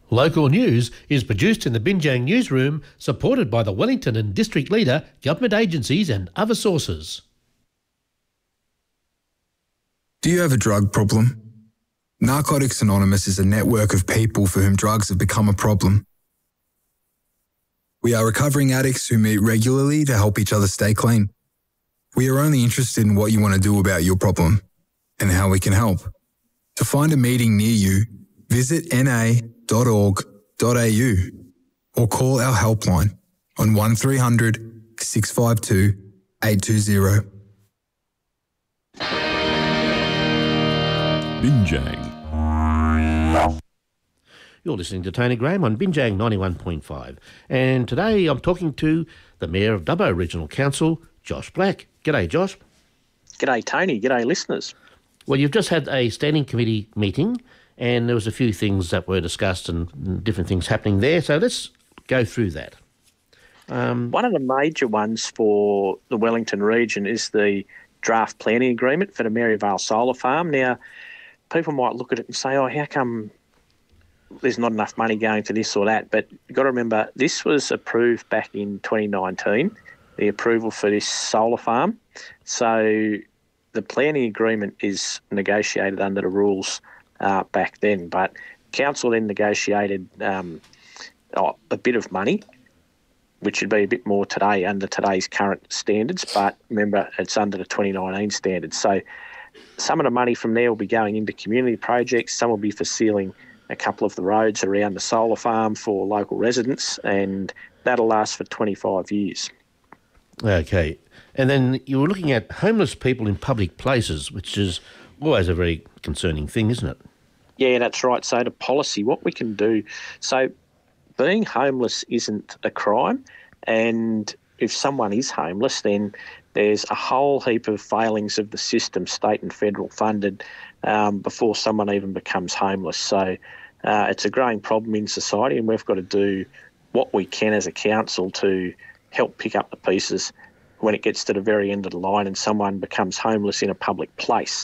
Local news is produced in the Binjang newsroom, supported by the Wellington and District Leader, government agencies and other sources. Do you have a drug problem? Narcotics Anonymous is a network of people for whom drugs have become a problem. We are recovering addicts who meet regularly to help each other stay clean. We are only interested in what you want to do about your problem and how we can help. To find a meeting near you, visit na.org.au or call our helpline on 1300 652 820. Binjang. You're listening to Tony Graham on Binjang 91.5. And today I'm talking to the Mayor of Dubbo Regional Council, Josh Black. G'day, Josh. G'day, Tony. G'day, listeners. Well, you've just had a standing committee meeting and there was a few things that were discussed and different things happening there. So let's go through that. One of the major ones for the Wellington region is the draft planning agreement for the Maryvale Solar Farm. Now, people might look at it and say, how come there's not enough money going to this or that? But you've got to remember, this was approved back in 2019, the approval for this solar farm. So the planning agreement is negotiated under the rules back then. But council then negotiated a bit of money, which would be a bit more today under today's current standards. But remember, it's under the 2019 standards. So some of the money from there will be going into community projects. Some will be for sealing a couple of the roads around the solar farm for local residents, and that'll last for 25 years. Okay. And then you were looking at homeless people in public places, which is always a very concerning thing, isn't it? Yeah, that's right. So the policy, what we can do, so being homeless isn't a crime, and if someone is homeless, then there's a whole heap of failings of the system, state and federal funded, before someone even becomes homeless. So it's a growing problem in society, and we've got to do what we can as a council to help pick up the pieces when it gets to the very end of the line and someone becomes homeless in a public place.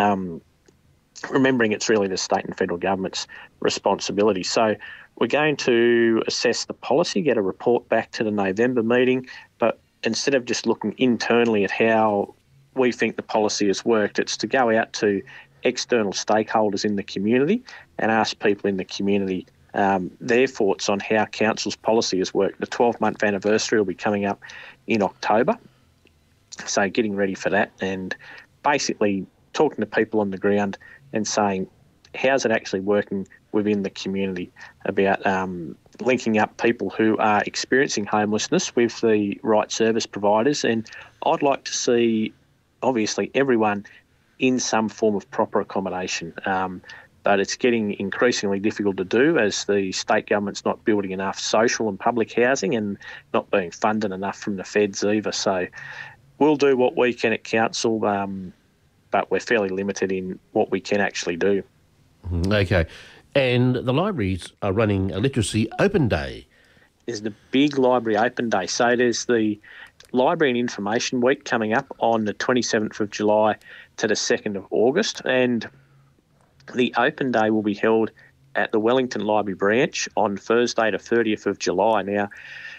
Remembering it's really the state and federal government's responsibility. So we're going to assess the policy, get a report back to the November meeting, but instead of just looking internally at how we think the policy has worked, it's to go out to external stakeholders in the community and ask people in the community their thoughts on how council's policy has worked. The 12-month anniversary will be coming up in October, so getting ready for that and basically talking to people on the ground and saying, how's it actually working within the community about linking up people who are experiencing homelessness with the right service providers. And I'd like to see, obviously, everyone in some form of proper accommodation. But it's getting increasingly difficult to do as the state government's not building enough social and public housing and not being funded enough from the feds either. So we'll do what we can at council, but we're fairly limited in what we can actually do. Okay. And the libraries are running a literacy open day. There's the big library open day. So there's the Library and Information Week coming up on the 27th of July to the 2nd of August. And the open day will be held at the Wellington Library branch on Thursday the 30th of July. Now,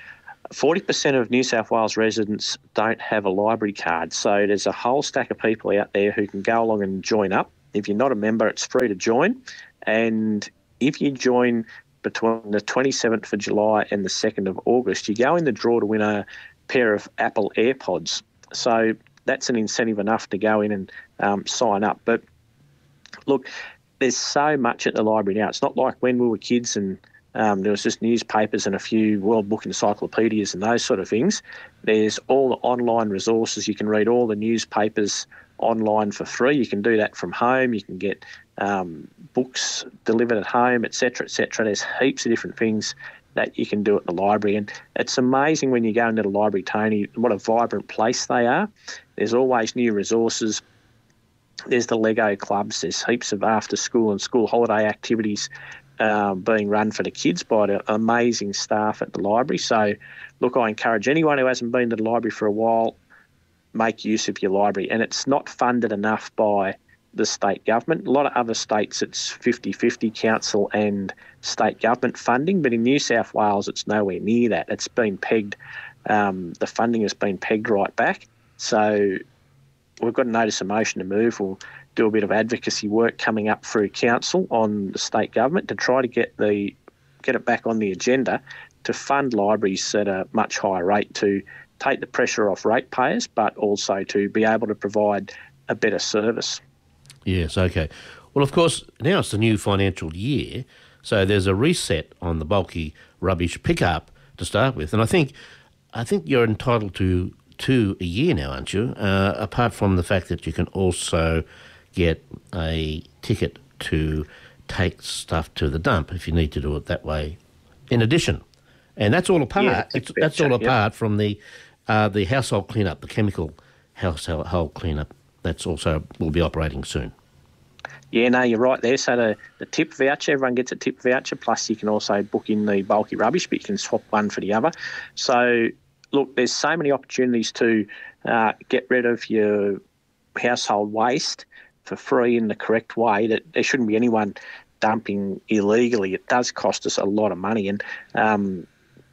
40% of New South Wales residents don't have a library card, so there's a whole stack of people out there who can go along and join up. If you're not a member, it's free to join, and if you join between the 27th of July and the 2nd of August, you go in the draw to win a pair of Apple AirPods. So that's an incentive enough to go in and sign up. But look, there's so much at the library now. It's not like when we were kids and there was just newspapers and a few World Book encyclopedias and those sort of things. There's all the online resources. You can read all the newspapers online for free. You can do that from home. You can get books delivered at home, etc., etc. There's heaps of different things that you can do at the library. And it's amazing when you go into the library, Tony, what a vibrant place they are. There's always new resources. There's the Lego clubs. There's heaps of after-school and school holiday activities being run for the kids by the amazing staff at the library. So, look, I encourage anyone who hasn't been to the library for a while, make use of your library. And it's not funded enough by the state government. A lot of other states, it's 50-50 council and state government funding, but in New South Wales, it's nowhere near that. It's been pegged, the funding has been pegged right back. So we've got a notice of motion to move. We'll do a bit of advocacy work coming up through council on the state government to try to get it back on the agenda to fund libraries at a much higher rate, to take the pressure off ratepayers, but also to be able to provide a better service. Yes, okay. Well, of course, now it's the new financial year, so there's a reset on the bulky rubbish pickup to start with, and I think you're entitled to 2 a year now, aren't you? Apart from the fact that you can also get a ticket to take stuff to the dump if you need to do it that way. In addition, and that's all apart. That's all apart from the household cleanup, the chemical household cleanup. That's also will be operating soon. Yeah, no, you're right there. So the tip voucher, everyone gets a tip voucher, plus you can also book in the bulky rubbish, but you can swap one for the other. So, look, there's so many opportunities to get rid of your household waste for free in the correct way that there shouldn't be anyone dumping illegally. It does cost us a lot of money. And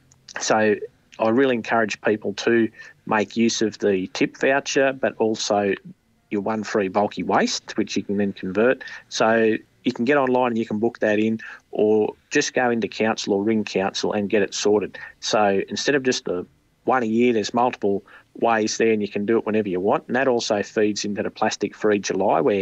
so I really encourage people to make use of the tip voucher, but also your one free bulky waste, which you can then convert. So you can get online and you can book that in, or just go into council or ring council and get it sorted. So instead of just the one a year, there's multiple ways there, and you can do it whenever you want. And that also feeds into the plastic-free July, where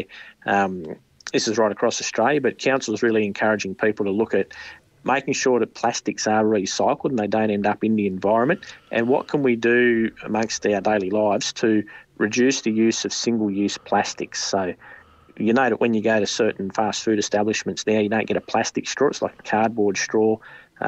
this is right across Australia, but council is really encouraging people to look at making sure that plastics are recycled and they don't end up in the environment. And what can we do amongst our daily lives to reduce the use of single-use plastics? So you know that when you go to certain fast food establishments now, you don't get a plastic straw. It's like a cardboard straw.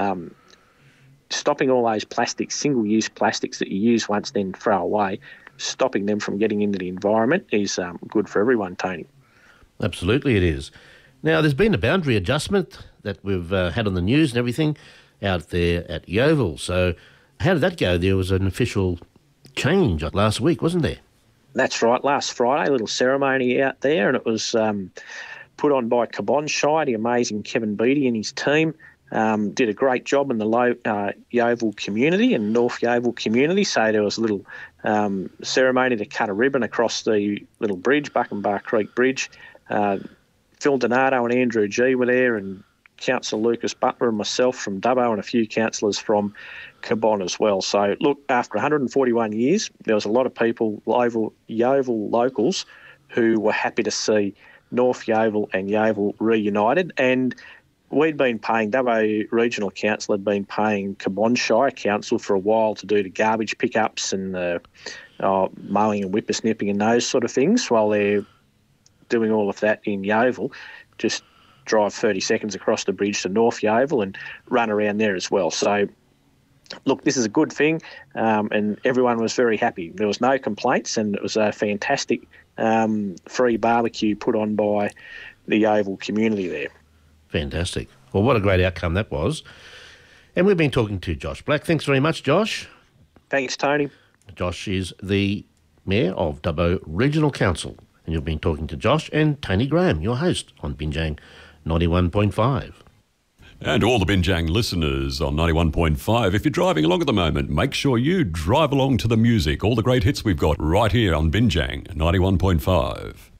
Stopping all those plastics, single-use plastics that you use once then throw away, stopping them from getting into the environment is good for everyone, Tony. Absolutely it is. Now, there's been a boundary adjustment that we've had on the news and everything out there at Yeovil. So how did that go? There was an official change last week, wasn't there? That's right. Last Friday, a little ceremony out there, and it was put on by Cabonshire, the amazing Kevin Beattie and his team. Did a great job in the Yeovil community and North Yeovil community. So there was a little ceremony to cut a ribbon across the little bridge, Buckenbar Creek Bridge. Phil Donato and Andrew G were there, and Councillor Lucas Butler and myself from Dubbo, and a few councillors from Cabon as well. So, look, after 141 years, there was a lot of people, Yeovil locals, who were happy to see North Yeovil and Yeovil reunited. And we'd been paying, Dubbo Regional Council had been paying Cabonshire Council for a while to do the garbage pickups and the mowing and whippersnipping and those sort of things, while they're doing all of that in Yeovil. Just drive 30 seconds across the bridge to North Yeovil and run around there as well. So, look, this is a good thing, and everyone was very happy. There was no complaints, and it was a fantastic free barbecue put on by the Yeovil community there. Fantastic. Well, what a great outcome that was. And we've been talking to Josh Black. Thanks very much, Josh. Thanks, Tony. Josh is the Mayor of Dubbo Regional Council. And you've been talking to Josh and Tony Graham, your host on Binjang 91.5. And all the Binjang listeners on 91.5, if you're driving along at the moment, make sure you drive along to the music. All the great hits we've got right here on Binjang 91.5.